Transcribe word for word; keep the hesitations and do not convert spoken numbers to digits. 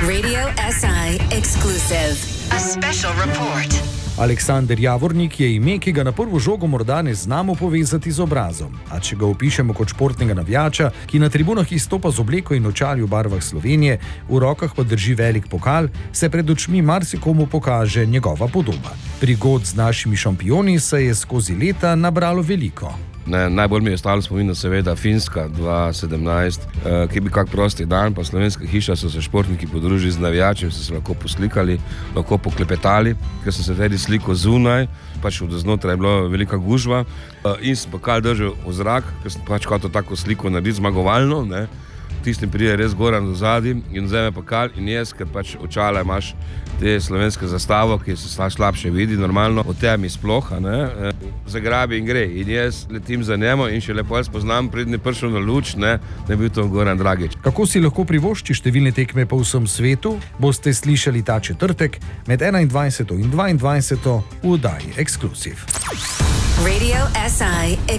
Radio S I exclusive. A special report. Aleksander Javornik je ime, ki ga na prvo žogo morda ne znamo povezati z obrazom. A če ga opišemo kot športnega navijača, ki na tribunah izstopa z obleko in očali v barvah Slovenije, v rokah pa drži velik pokal, se pred očmi marsikomu pokaže njegova podoba. Prigod z našimi šampioni se je skozi leta nabralo veliko. Ne, najbolj mi je ostalo spomin, seveda Finska dva tisoč sedemnajst, eh, ki bi kak prosti dan, pa Slovenska hiša so se športniki podružili z navijači, so se lahko poslikali, lahko poklepetali, ker so se tudi sliko zunaj, pač od znotraj je bila velika gužva eh, in sem pokal držal v zrak, ker sem pač hotel tako sliko narediti zmagovalno, ne. Tistim prije res Goran do zadaj in vzame pokal in jaz, ker pač očala imaš te slovenske zastavo, ki se slabše vidi, normalno, o temi sploh, ne, zagrabi in gre. In jaz letim za njemu in še lepo spoznam, prednji prišel na luč, ne, da je bil to Goran Dragič. Kako si lahko privošči številne tekme po vsem svetu, boste slišali ta četrtek med enaindvajseto in dvaindvajseto v oddaji Exclusive. Radio S I